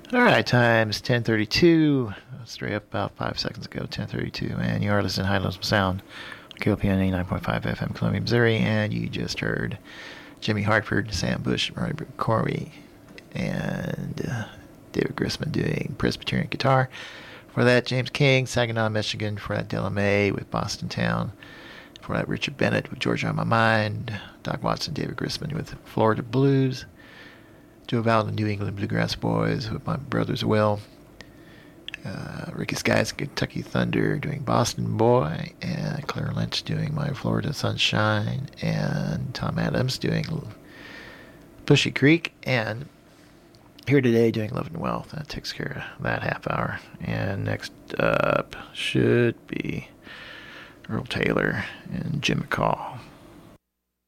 All right, time's 10:32. Straight up about 5 seconds ago, 10:32, and you are listening to High Lonesome Sound, KOPN 89.5 FM, Columbia, Missouri, and you just heard Jimmy Hartford, Sam Bush, Murray Corey, and David Grisman doing Presbyterian guitar. For that, James King, Saginaw, Michigan. For that, Della Mae with Boston Town. For that, Richard Bennett with Georgia on My Mind. Doc Watson, David Grisman with Florida Blues. Joe Val, the New England Bluegrass Boys with My Brothers Will. Ricky Skies, Kentucky Thunder doing Boston Boy. And Claire Lynch doing My Florida Sunshine. And Tom Adams doing Bushy Creek. And Here Today doing Love and Wealth. That takes care of that half hour. And next up should be Earl Taylor and Jim McCall.